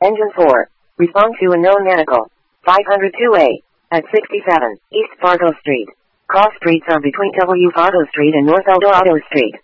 Engine 4. Respond to unknown medical. 502A. At 67 East Fargo Street. Cross streets are between W. Fargo Street and North Eldorado Street.